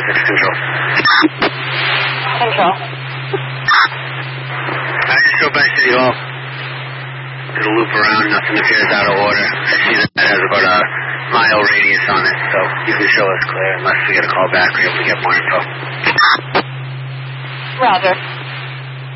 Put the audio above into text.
Control. Control. I just go by City Hall. Did a loop around, nothing appears out of order. I see that has about a mile radius on it, so you can show us clear unless we get a call back or able to get more info. Roger.